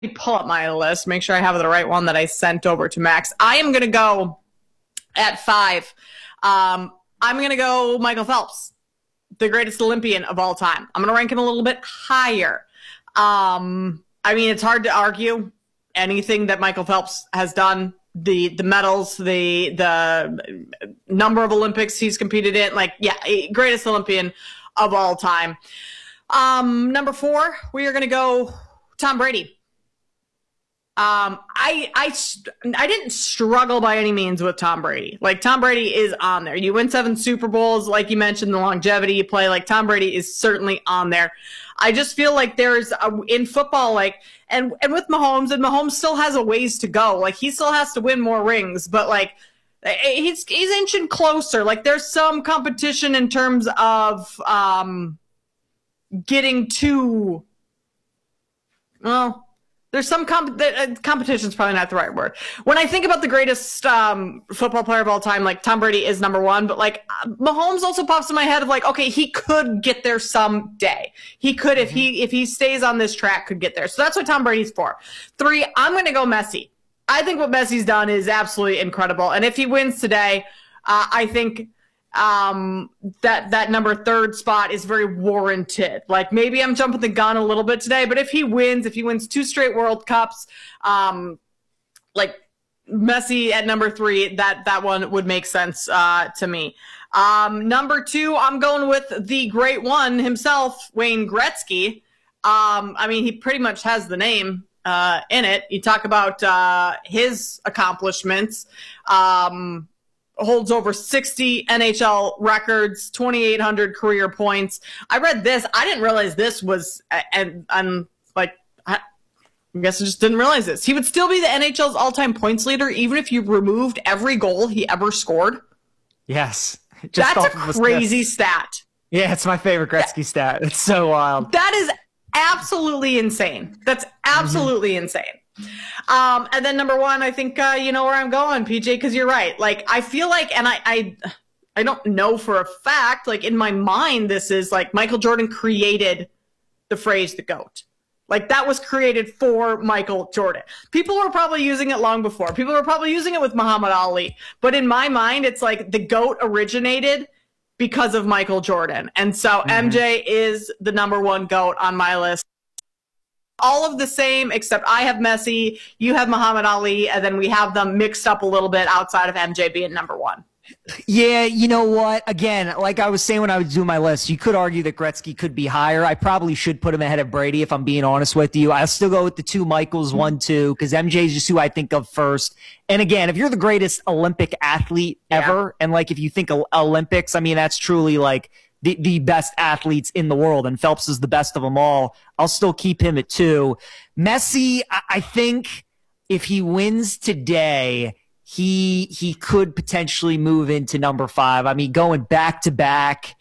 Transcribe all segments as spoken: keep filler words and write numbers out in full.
pull up my list, make sure I have the right one that I sent over to Max. I am going to go at five. Um, I'm going to go Michael Phelps, the greatest Olympian of all time. I'm going to rank him a little bit higher. Um, I mean, it's hard to argue anything that Michael Phelps has done. The the medals, the the number of Olympics he's competed in, like, yeah, greatest Olympian of all time. Um, number four, we are going to go Tom Brady. Um, I, I, I didn't struggle by any means with Tom Brady. Like, Tom Brady is on there. You win seven Super Bowls, like you mentioned, the longevity you play, like, Tom Brady is certainly on there. I just feel like there's a, in football, like, and, and with Mahomes, and Mahomes still has a ways to go. Like, he still has to win more rings, but like, he's, he's inching closer. Like, there's some competition in terms of, um, getting to, well, there's some comp- uh, competition is probably not the right word. When I think about the greatest um, football player of all time, like, Tom Brady is number one, but like, Mahomes also pops in my head of like, okay, he could get there someday. He could, mm-hmm. if he if he stays on this track, could get there. So that's what Tom Brady's for. Three, I'm going to go Messi. I think what Messi's done is absolutely incredible, and if he wins today, uh, I think um that that number third spot is very warranted. Like, maybe I'm jumping the gun a little bit today, but if he wins, if he wins two straight World Cups, um like, Messi at number three, that that one would make sense uh to me. Um number two, I'm going with the great one himself, Wayne Gretzky. um I mean, he pretty much has the name uh in it. You talk about uh his accomplishments. um holds over sixty N H L records, twenty-eight hundred career points. I read this. I didn't realize this was, and I'm like, I guess I just didn't realize this. He would still be the N H L's all-time points leader, even if you removed every goal he ever scored. Yes. Just That's a crazy stat. Yeah, it's my favorite Gretzky yeah. stat. It's so wild. That is absolutely insane. That's absolutely mm-hmm. insane. Um, and then number one, I think, uh, you know where I'm going, P J, because you're right. Like, I feel like, and I, I, I don't know for a fact, like, in my mind, this is like Michael Jordan created the phrase the GOAT. Like, that was created for Michael Jordan. People were probably using it long before. People were probably using it with Muhammad Ali. But in my mind, it's like the GOAT originated because of Michael Jordan. And so mm-hmm. M J is the number one GOAT on my list. All of the same, except I have Messi, you have Muhammad Ali, and then we have them mixed up a little bit outside of M J being number one. Yeah, you know what? Again, like I was saying when I was doing my list, you could argue that Gretzky could be higher. I probably should put him ahead of Brady if I'm being honest with you. I'll still go with the two Michaels, one, two, because M J is just who I think of first. And again, if you're the greatest Olympic athlete ever, yeah. and like if you think Olympics, I mean, that's truly like The, the best athletes in the world, and Phelps is the best of them all. I'll still keep him at two. Messi, I, I think if he wins today, he he could potentially move into number five. I mean, going back to back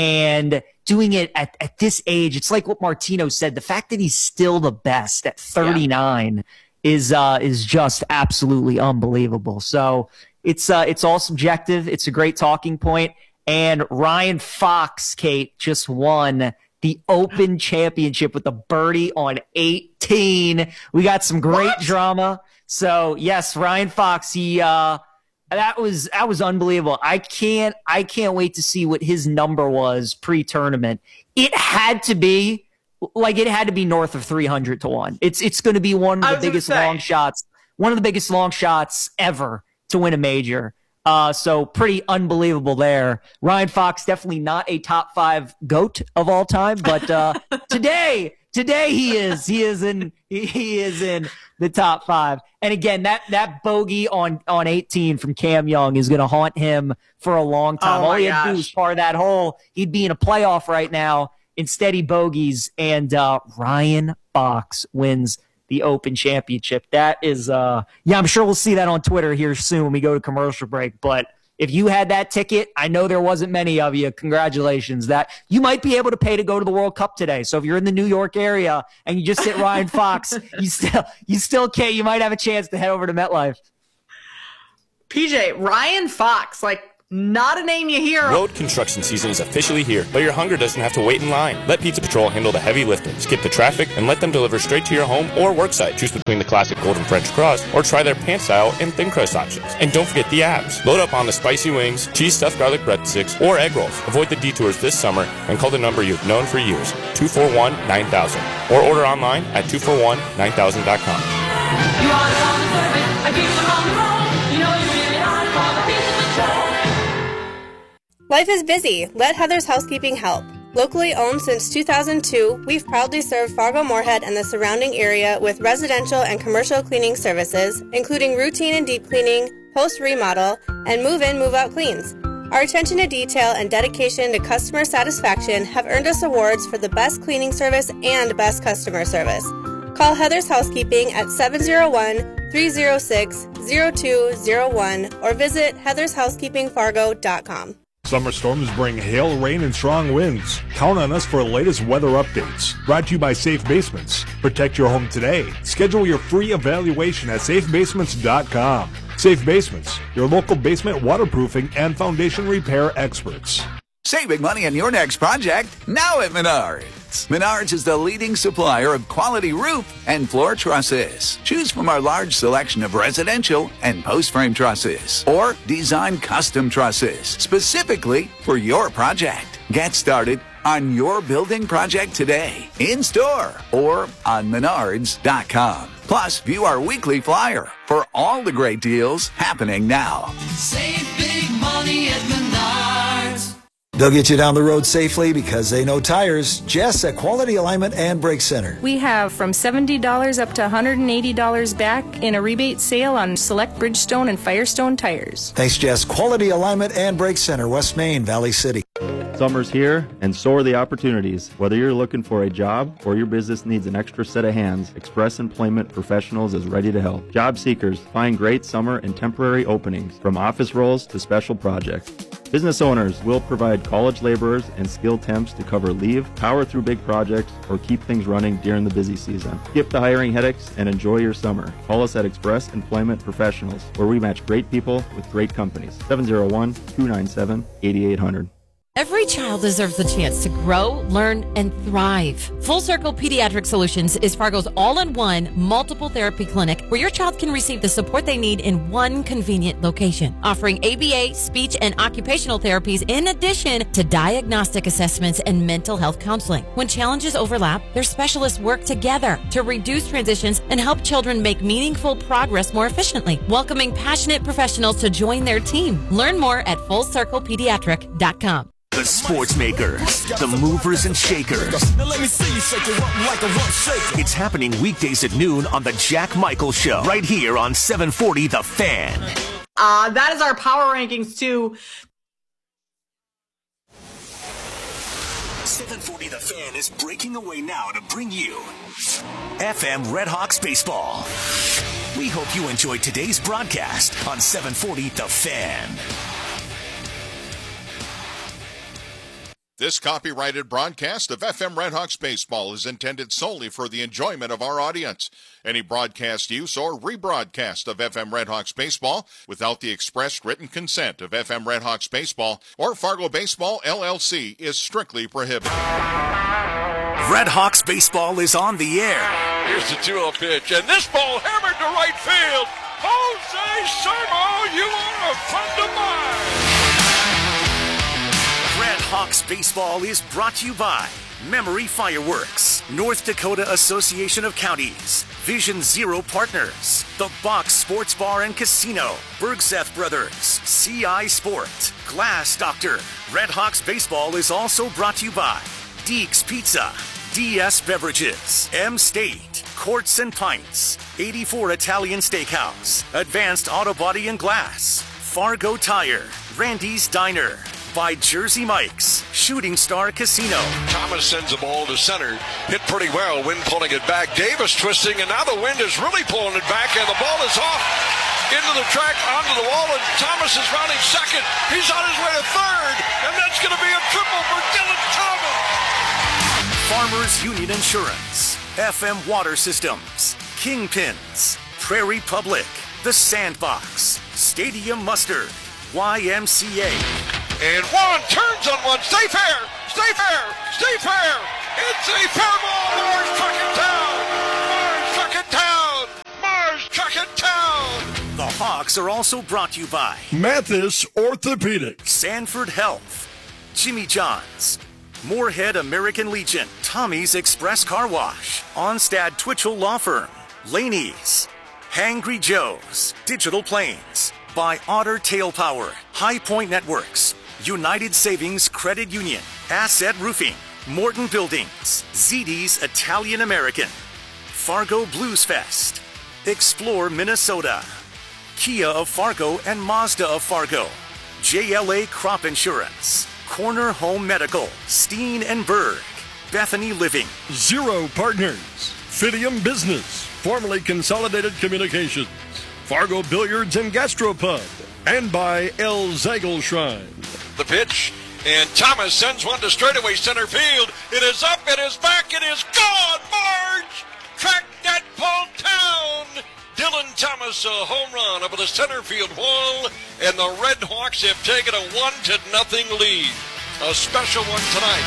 and doing it at, at this age, it's like what Martino said. The fact that he's still the best at thirty-nine yeah. is uh, is just absolutely unbelievable. So it's uh, it's all subjective. It's a great talking point. And Ryan Fox, Kate, just won the Open Championship with a birdie on eighteen. We got some great what? drama. So yes, Ryan Fox, he uh that was that was unbelievable. I can't I can't wait to see what his number was pre-tournament. It had to be like it had to be north of three hundred to one. It's it's going to be one of the biggest long shots, one of the biggest long shots ever to win a major. Uh, so pretty unbelievable there. Ryan Fox, definitely not a top five GOAT of all time, but, uh, today, today he is, he is in, he is in the top five. And again, that, that bogey on, on eighteen from Cam Young is going to haunt him for a long time. Oh all he had gosh. to do was par that hole. He'd be in a playoff right now in steady bogeys. And, uh, Ryan Fox wins the Open Championship. That is, uh, yeah, I'm sure we'll see that on Twitter here soon when we go to commercial break. But if you had that ticket, I know there wasn't many of you. Congratulations. That you might be able to pay to go to the World Cup today. So if you're in the New York area and you just hit Ryan Fox, you still, you still can't. You might have a chance to head over to MetLife. P J, Ryan Fox, like, Not a name you hear. Road construction season is officially here, but your hunger doesn't have to wait in line. Let Pizza Patrol handle the heavy lifting. Skip the traffic and let them deliver straight to your home or worksite. Choose between the classic golden French crust or try their pan style and thin crust options. And don't forget the abs. Load up on the spicy wings, cheese stuffed garlic breadsticks, or egg rolls. Avoid the detours this summer and call the number you've known for years, two four one, nine thousand, or order online at two four one, nine thousand dot com. You are the wrong service. I keep them on the road. You know you really are for the Pizza Patrol. Life is busy. Let Heather's Housekeeping help. Locally owned since two thousand two, we've proudly served Fargo-Moorhead and the surrounding area with residential and commercial cleaning services, including routine and deep cleaning, post-remodel, and move-in, move-out cleans. Our attention to detail and dedication to customer satisfaction have earned us awards for the best cleaning service and best customer service. Call Heather's Housekeeping at seven oh one, three oh six, oh two oh one or visit heathers housekeeping fargo dot com. Summer storms bring hail, rain, and strong winds. Count on us for the latest weather updates. Brought to you by Safe Basements. Protect your home today. Schedule your free evaluation at safe basements dot com. Safe Basements, your local basement waterproofing and foundation repair experts. Save big money on your next project now at Menards. Menards is the leading supplier of quality roof and floor trusses. Choose from our large selection of residential and post-frame trusses or design custom trusses specifically for your project. Get started on your building project today, in store or on menards dot com. Plus, view our weekly flyer for all the great deals happening now. Save big money at Menards. They'll get you down the road safely because they know tires. Jess at Quality Alignment and Brake Center. We have from seventy dollars up to one hundred eighty dollars back in a rebate sale on select Bridgestone and Firestone tires. Thanks, Jess. Quality Alignment and Brake Center, West Main, Valley City. Summer's here, and so are the opportunities. Whether you're looking for a job or your business needs an extra set of hands, Express Employment Professionals is ready to help. Job seekers find great summer and temporary openings, from office roles to special projects. Business owners will provide college laborers and skilled temps to cover leave, power through big projects, or keep things running during the busy season. Skip the hiring headaches and enjoy your summer. Call us at Express Employment Professionals, where we match great people with great companies. seven oh one, two nine seven, eight eight hundred. Every child deserves the chance to grow, learn, and thrive. Full Circle Pediatric Solutions is Fargo's all-in-one multiple therapy clinic where your child can receive the support they need in one convenient location, offering A B A, speech, and occupational therapies in addition to diagnostic assessments and mental health counseling. When challenges overlap, their specialists work together to reduce transitions and help children make meaningful progress more efficiently, welcoming passionate professionals to join their team. Learn more at full circle pediatric dot com. The sports makers, the movers and shakers. Now let me see you shake it up like a rump shaker. It's happening weekdays at noon on the Jack Michaels Show, right here on seven forty The Fan. Uh, that is our power rankings too. seven forty The Fan is breaking away now to bring you F M Redhawks Baseball. We hope you enjoyed today's broadcast on seven forty The Fan. This copyrighted broadcast of F M Redhawks Baseball is intended solely for the enjoyment of our audience. Any broadcast use or rebroadcast of F M Redhawks Baseball without the expressed written consent of F M Redhawks Baseball or Fargo Baseball, L L C is strictly prohibited. Redhawks Baseball is on the air. Here's the two oh pitch, and this ball hammered to right field. Jose Sermo, you are a friend of mine. Redhawks Baseball is brought to you by Memory Fireworks, North Dakota Association of Counties, Vision Zero Partners, The Box Sports Bar and Casino, Bergseth Brothers, C I Sport, Glass Doctor. Redhawks Baseball is also brought to you by Deeks Pizza, D S Beverages, M-State, Courts and Pints, eighty-four Italian Steakhouse, Advanced Auto Body and Glass, Fargo Tire, Randy's Diner, by Jersey Mike's, Shooting Star Casino. Thomas sends the ball to center. Hit pretty well. Wind pulling it back. Davis twisting, and now the wind is really pulling it back, and the ball is off into the track, onto the wall, and Thomas is rounding second. He's on his way to third, and that's going to be a triple for Dylan Thomas. Farmers Union Insurance, F M Water Systems, Kingpins, Prairie Public, The Sandbox, Stadium Mustard, Y M C A. And Juan turns on one. Stay fair. Stay fair. Stay fair. It's a fair ball. Mars truck it down. Mars truck it down. Mars truck it down. The Hawks are also brought to you by Mathis Orthopedics, Sanford Health, Jimmy John's, Moorhead American Legion, Tommy's Express Car Wash, Onstad Twitchell Law Firm, Laney's, Hangry Joe's, Digital Planes, by Otter Tail Power, High Point Networks, United Savings Credit Union, Asset Roofing, Morton Buildings, Z D's Italian American, Fargo Blues Fest, Explore Minnesota, Kia of Fargo and Mazda of Fargo, J L A Crop Insurance, Corner Home Medical, Steen and Berg, Bethany Living, Zero Partners, Fidium Business, formerly Consolidated Communications, Fargo Billiards and Gastropub, and by El Zagel Shrine. The pitch, and Thomas sends one to straightaway center field. It is up, it is back, it is gone. Marge, track that ball down. Dylan Thomas, a home run over the center field wall, and the Red Hawks have taken a one to nothing lead. A special one tonight.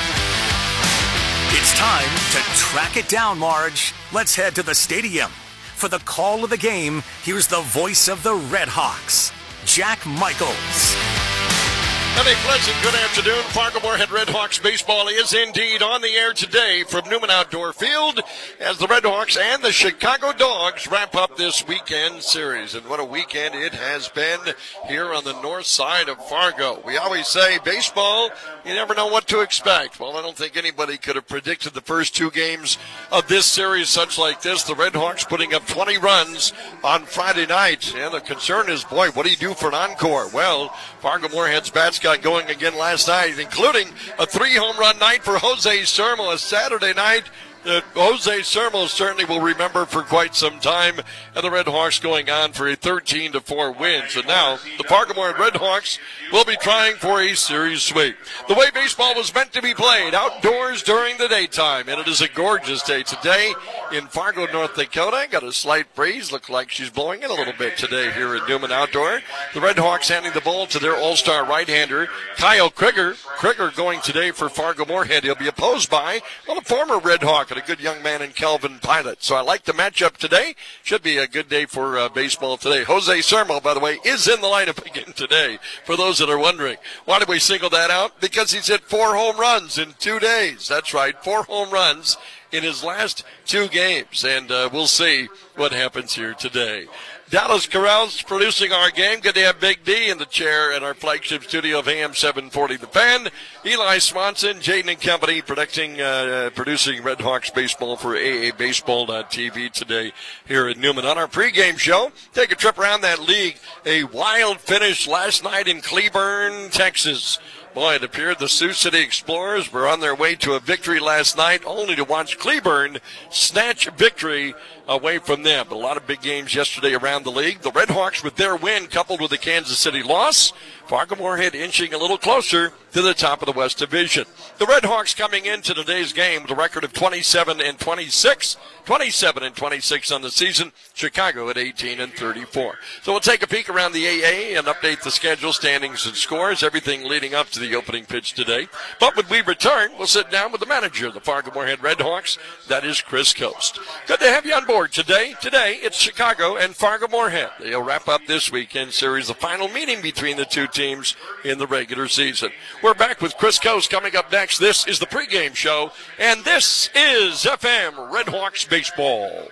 It's time to track it down, Marge. Let's head to the stadium. For the call of the game, here's the voice of the Red Hawks, Jack Michaels. And a pleasant good afternoon. Fargo Moorhead Red Hawks baseball is indeed on the air today from Newman Outdoor Field as the Red Hawks and the Chicago Dogs wrap up this weekend series. And what a weekend it has been here on the north side of Fargo. We always say baseball, you never know what to expect. Well, I don't think anybody could have predicted the first two games of this series such like this. The Red Hawks putting up twenty runs on Friday night. And the concern is, boy, what do you do for an encore? Well, Fargo Moorhead's bats got going again last night, including a three home run night for Jose Sermo, a Saturday night that Jose Sermo certainly will remember for quite some time, and the Red Hawks going on for a thirteen to four win. So now the Fargo Moorhead Red Hawks will be trying for a series sweep. The way baseball was meant to be played, outdoors during the daytime, and it is a gorgeous day today in Fargo, North Dakota. Got a slight breeze, looks like she's blowing in a little bit today here at Newman Outdoor. The Red Hawks handing the ball to their all-star right-hander, Kyle Krieger. Krieger going today for Fargo Moorhead. He'll be opposed by, well, a former Red Hawk, a good young man in Calvin Pilot. So I like the matchup today. Should be a good day for uh, baseball today. Jose Sermo, by the way, is in the lineup again today, for those that are wondering. Why did we single that out? Because he's hit four home runs in two days. That's right, four home runs in his last two games. And uh, we'll see what happens here today. Dallas Corrals producing our game. Good to have Big D in the chair at our flagship studio of A M seven forty The Fan. Eli Swanson, Jaden and Company, producing, uh, producing Red Hawks baseball for A A Baseball T V today here at Newman. On our pregame show, take a trip around that league. A wild finish last night in Cleburne, Texas. Boy, it appeared the Sioux City Explorers were on their way to a victory last night, only to watch Cleburne snatch victory away from them. But a lot of big games yesterday around the league. The Red Hawks with their win coupled with the Kansas City loss. Fargo Moorhead inching a little closer to the top of the West Division. The Red Hawks coming into today's game with a record of twenty-seven and twenty-six. twenty-seven and twenty-six on the season. Chicago at eighteen and thirty-four. So we'll take a peek around the A A and update the schedule, standings, and scores, everything leading up to the opening pitch today. But when we return, we'll sit down with the manager of the Fargo Moorhead Red Hawks. That is Chris Coast. Good to have you on board today. Today, it's Chicago and Fargo Moorhead. They'll wrap up this weekend series, the final meeting between the two teams in the regular season. We're back with Chris Coast coming up next. This is the pregame show, and this is F M Red Hawks Baseball.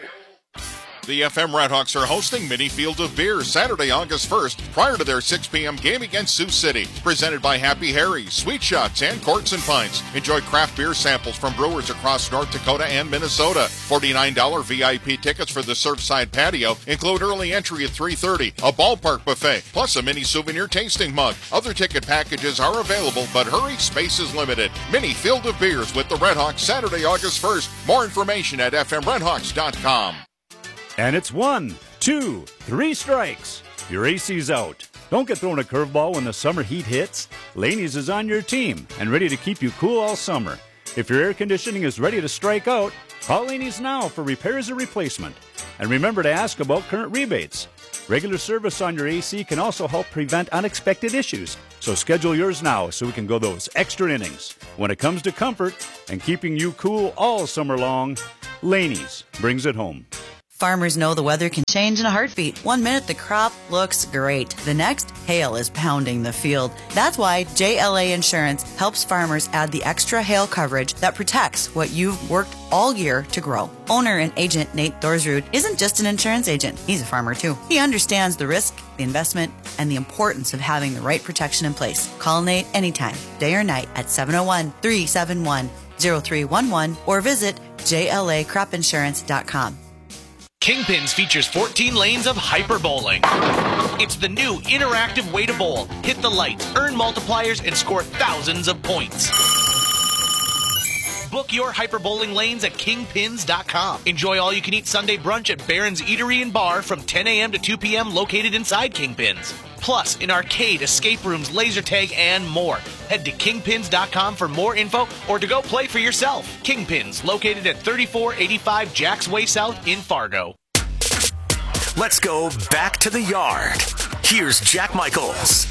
The F M Red Hawks are hosting Mini Field of Beer Saturday, August first, prior to their six p.m. game against Sioux City. Presented by Happy Harry, Sweet Shots, and Courts and Pints. Enjoy craft beer samples from brewers across North Dakota and Minnesota. forty-nine dollars V I P tickets for the Surfside Patio include early entry at three thirty, a ballpark buffet, plus a mini souvenir tasting mug. Other ticket packages are available, but hurry, space is limited. Mini Field of Beers with the Red Hawks Saturday, August first. More information at f m red hawks dot com. And it's one, two, three strikes. Your A C's out. Don't get thrown a curveball when the summer heat hits. Laney's is on your team and ready to keep you cool all summer. If your air conditioning is ready to strike out, call Laney's now for repairs or replacement. And remember to ask about current rebates. Regular service on your A C can also help prevent unexpected issues. So schedule yours now so we can go those extra innings. When it comes to comfort and keeping you cool all summer long, Laney's brings it home. Farmers know the weather can change in a heartbeat. One minute the crop looks great. The next, hail is pounding the field. That's why J L A Insurance helps farmers add the extra hail coverage that protects what you've worked all year to grow. Owner and agent Nate Thorsrud isn't just an insurance agent. He's a farmer too. He understands the risk, the investment, and the importance of having the right protection in place. Call Nate anytime, day or night at seven oh one, three seven one, oh three one one or visit J L A crop insurance dot com. Kingpins features fourteen lanes of hyper bowling. It's the new interactive way to bowl. Hit the lights, earn multipliers, and score thousands of points. Book your hyper bowling lanes at kingpins dot com. Enjoy all you can eat Sunday brunch at Barron's Eatery and Bar from ten a.m. to two p.m. located inside Kingpins. Plus, an arcade, escape rooms, laser tag, and more. Head to kingpins dot com for more info or to go play for yourself. Kingpins, located at thirty-four eighty-five Jacks Way South in Fargo. Let's go back to the yard. Here's Jack Michaels.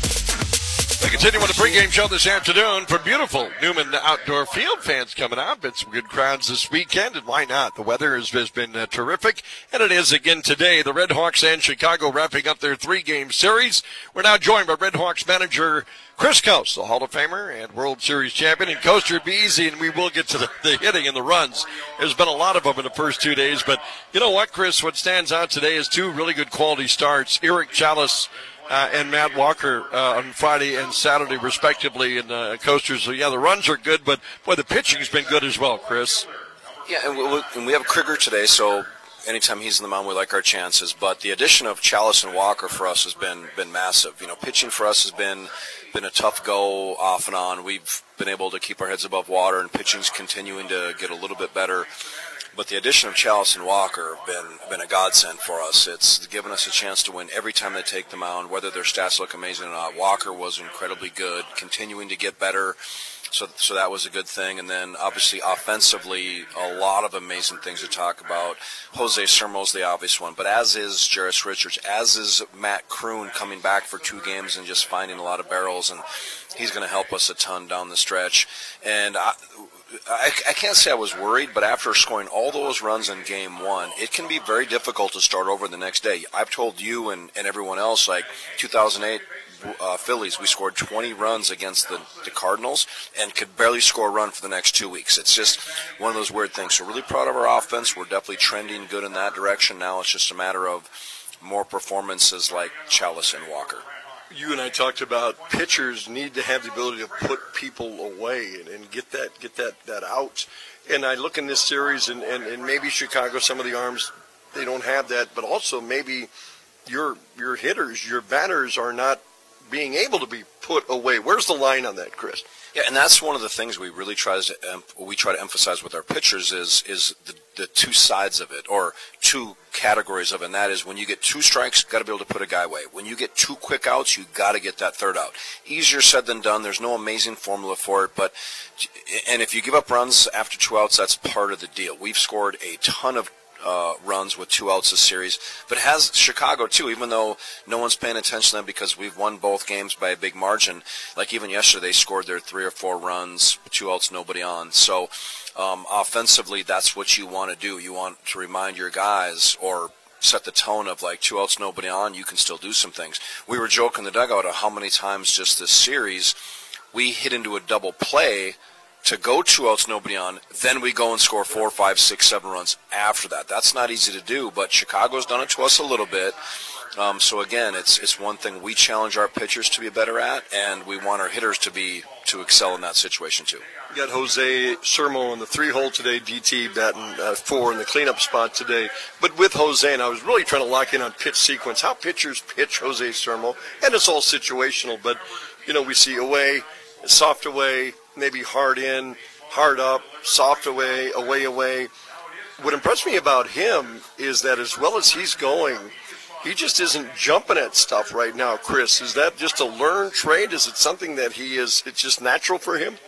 We continue with the pregame show this afternoon for beautiful Newman Outdoor Field. Fans coming out. Been some good crowds this weekend, and why not? The weather has, has been uh, terrific, and it is again today. The Red Hawks and Chicago wrapping up their three-game series. We're now joined by Red Hawks manager Chris Coast, the Hall of Famer and World Series champion. And Coaster, it'd be easy, and we will get to the, the hitting and the runs. There's been a lot of them in the first two days, but you know what, Chris? What stands out today is two really good quality starts. Eric Chalice Uh, and Matt Walker uh, on Friday and Saturday, respectively, in uh, Coasters. So, yeah, the runs are good, but, boy, the pitching's been good as well, Chris. Yeah, and we, and we have Krieger today, so anytime he's in the mound, we like our chances. But the addition of Chalice and Walker for us has been been massive. You know, pitching for us has been been a tough go off and on. We've been able to keep our heads above water, and pitching's continuing to get a little bit better. But the addition of Chalice and Walker have been, been a godsend for us. It's given us a chance to win every time they take the mound, whether their stats look amazing or not. Walker was incredibly good, continuing to get better, so so that was a good thing. And then, obviously, offensively, a lot of amazing things to talk about. Jose Sermo's the obvious one, but as is Jarris Richards, as is Matt Kroon coming back for two games and just finding a lot of barrels, and he's going to help us a ton down the stretch. And I... I, I can't say I was worried, but after scoring all those runs in game one, it can be very difficult to start over the next day. I've told you and, and everyone else, like two thousand eight uh, Phillies, we scored twenty runs against the, the Cardinals and could barely score a run for the next two weeks. It's just one of those weird things. So really proud of our offense. We're definitely trending good in that direction. Now it's just a matter of more performances like Chalice and Walker. You and I talked about pitchers need to have the ability to put people away and, and get that get that, that out. And I look in this series, and, and, and maybe Chicago, some of the arms, they don't have that. But also maybe your your hitters, your batters are not being able to be put away. Where's the line on that, Chris? Yeah, and that's one of the things we really try to um, we try to emphasize with our pitchers is is the, the two sides of it, or two categories of it. And that is, when you get two strikes, got to be able to put a guy away. When you get two quick outs, you got to get that third out. Easier said than done. There's no amazing formula for it, but and if you give up runs after two outs, that's part of the deal. We've scored a ton of Uh, runs with two outs this series, but it has Chicago too, even though no one's paying attention to them because we've won both games by a big margin. Like even yesterday, they scored their three or four runs, two outs, nobody on. So um, offensively, that's what you want to do. You want to remind your guys, or set the tone of like two outs, nobody on, you can still do some things. We were joking in the dugout of how many times just this series we hit into a double play to go two outs, nobody on, then we go and score four, five, six, seven runs after that. That's not easy to do, but Chicago's done it to us a little bit. Um, so again, it's it's one thing we challenge our pitchers to be better at, and we want our hitters to be to excel in that situation too. You got Jose Sermo in the three-hole today, D T batting uh, four in the cleanup spot today. But with Jose, and I was really trying to lock in on pitch sequence, how pitchers pitch Jose Sermo, and it's all situational. But you know, we see away, soft away, maybe hard in, hard up, soft away, away, away. What impressed me about him is that as well as he's going, he just isn't jumping at stuff right now, Chris. Is that just a learned trait? Is it something that he is, it's just natural for him?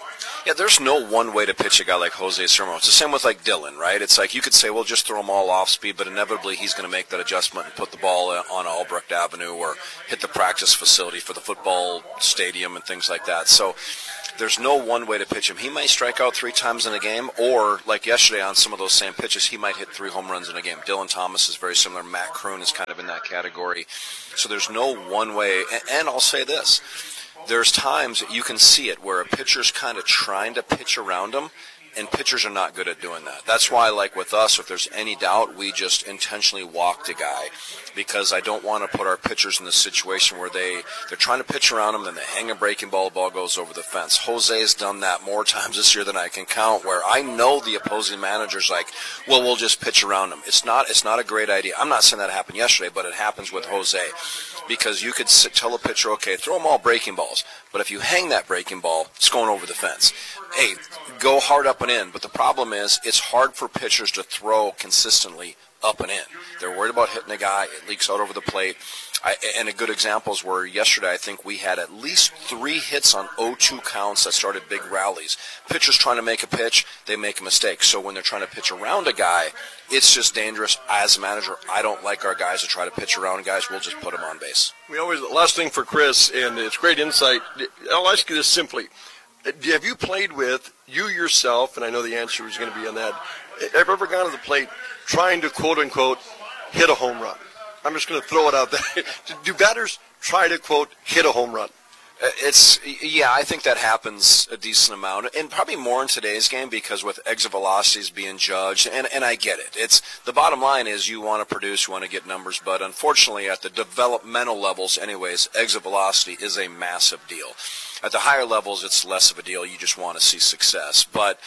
Yeah, there's no one way to pitch a guy like Jose Sermo. It's the same with like Dylan, right? It's like you could say, well, just throw him all off speed, but inevitably he's going to make that adjustment and put the ball on Albrecht Avenue or hit the practice facility for the football stadium and things like that. So there's no one way to pitch him. He might strike out three times in a game, or like yesterday on some of those same pitches, he might hit three home runs in a game. Dylan Thomas is very similar. Matt Kroon is kind of in that category. So there's no one way. And, and I'll say this. There's times that you can see it where a pitcher's kind of trying to pitch around him, and pitchers are not good at doing that. That's why, like with us, if there's any doubt, we just intentionally walk the guy, because I don't want to put our pitchers in this situation where they, they're trying to pitch around him, then they hang a breaking ball, the ball goes over the fence. Jose's done that more times this year than I can count, where I know the opposing manager's like, well, we'll just pitch around him. It's not, it's not a great idea. I'm not saying that happened yesterday, but it happens with Jose, because you could sit, tell a pitcher, okay, throw them all breaking balls, but if you hang that breaking ball, it's going over the fence. Hey, go hard up and in, but the problem is it's hard for pitchers to throw consistently up and in. They're worried about hitting a guy, it leaks out over the plate. I, and a good examples were yesterday, I think we had at least three hits on oh two counts that started big rallies. Pitchers trying to make a pitch, they make a mistake. So when they're trying to pitch around a guy, it's just dangerous. As a manager, I don't like our guys to try to pitch around guys. We'll just put them on base. We always, last thing for Chris, and it's great insight. I'll ask you this simply. Have you played with, you yourself, and I know the answer is going to be on that, have you ever gone to the plate trying to, quote-unquote, hit a home run? I'm just going to throw it out there. Do batters try to, quote, hit a home run? It's, yeah, I think that happens a decent amount, and probably more in today's game because with exit velocities being judged, and, and I get it. It's the bottom line is you want to produce, you want to get numbers, but unfortunately at the developmental levels anyways, exit velocity is a massive deal. At the higher levels, it's less of a deal. You just want to see success. But,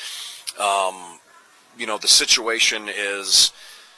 um, you know, the situation is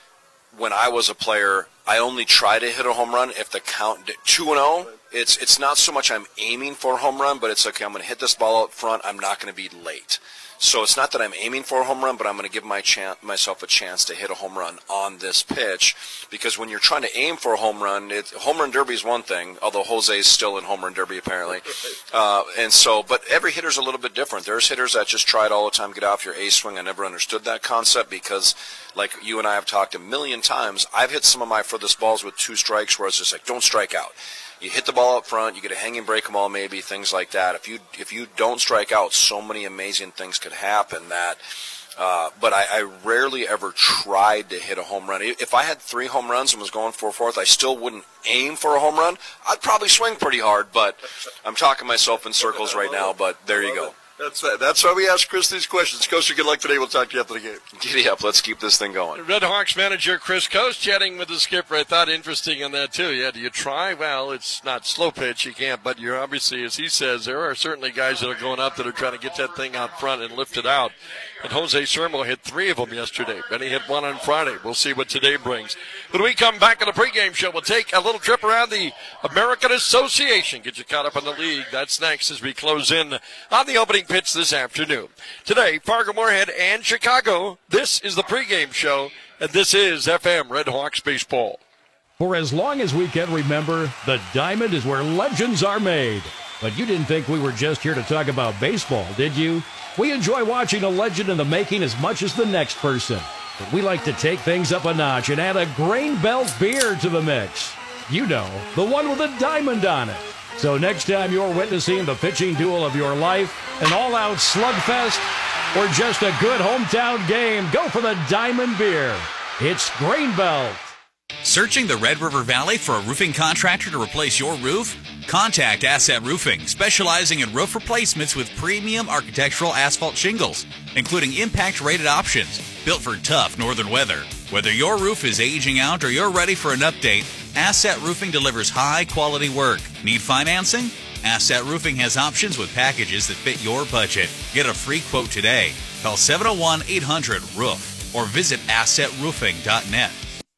when I was a player, I only try to hit a home run if the count two and oh. It's it's not so much I'm aiming for a home run, but it's okay. I'm going to hit this ball out front. I'm not going to be late. So it's not that I'm aiming for a home run, but I'm going to give my chan- myself a chance to hit a home run on this pitch. Because when you're trying to aim for a home run, it, home run derby is one thing, although Jose is still in home run derby apparently. Uh, and so, but every hitter's a little bit different. There's hitters that just try it all the time, get off your A swing. I never understood that concept because, like you and I have talked a million times, I've hit some of my furthest balls with two strikes where it's just like, don't strike out. You hit the ball up front, you get a hanging break them all maybe, things like that. If you if you don't strike out, so many amazing things could happen that, uh, but I, I rarely ever tried to hit a home run. If I had three home runs and was going for a fourth, I still wouldn't aim for a home run. I'd probably swing pretty hard, but I'm talking myself in circles right now, but there you go. That's that's why we ask Chris these questions. Coach, good luck today. We'll talk to you after the game. Giddy up. Let's keep this thing going. Red Hawks manager Chris Coast chatting with the skipper. I thought interesting on that, too. Yeah, do you try? Well, it's not slow pitch. You can't. But you're obviously, as he says, there are certainly guys that are going up that are trying to get that thing out front and lift it out. And Jose Sermo hit three of them yesterday. Benny hit one on Friday. We'll see what today brings. When we come back on the pregame show, we'll take a little trip around the American Association. Get you caught up on the league. That's next as we close in on the opening pitch this afternoon. Today, Fargo Moorhead and Chicago. This is the pregame show, and this is F M Red Hawks Baseball. For as long as we can remember, the Diamond is where legends are made. But you didn't think we were just here to talk about baseball, did you? We enjoy watching a legend in the making as much as the next person. But we like to take things up a notch and add a Grain Belt beer to the mix. You know, the one with a diamond on it. So next time you're witnessing the pitching duel of your life, an all-out slugfest, or just a good hometown game, go for the Diamond Beer. It's Grain Belt. Searching the Red River Valley for a roofing contractor to replace your roof? Contact Asset Roofing, specializing in roof replacements with premium architectural asphalt shingles, including impact-rated options, built for tough northern weather. Whether your roof is aging out or you're ready for an update, Asset Roofing delivers high-quality work. Need financing? Asset Roofing has options with packages that fit your budget. Get a free quote today. Call seven oh one, eight hundred, roof or visit asset roofing dot net.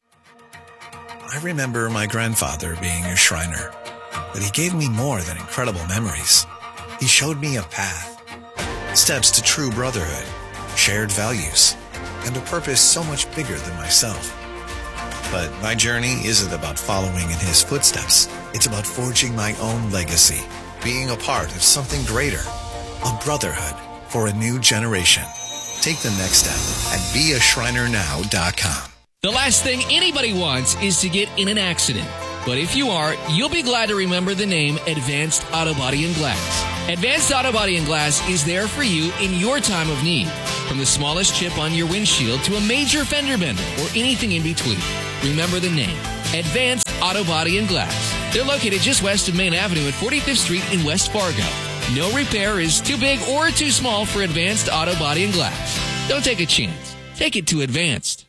I remember my grandfather being a Shriner, but he gave me more than incredible memories. He showed me a path, steps to true brotherhood, shared values, and a purpose so much bigger than myself. But my journey isn't about following in his footsteps. It's about forging my own legacy, being a part of something greater, a brotherhood for a new generation. Take the next step at be a shriner now dot com. The last thing anybody wants is to get in an accident. But if you are, you'll be glad to remember the name Advanced Auto Body and Glass. Advanced Auto Body and Glass is there for you in your time of need. From the smallest chip on your windshield to a major fender bender or anything in between. Remember the name, Advanced Auto Body and Glass. They're located just west of Main Avenue at forty-fifth Street in West Fargo. No repair is too big or too small for Advanced Auto Body and Glass. Don't take a chance. Take it to Advanced.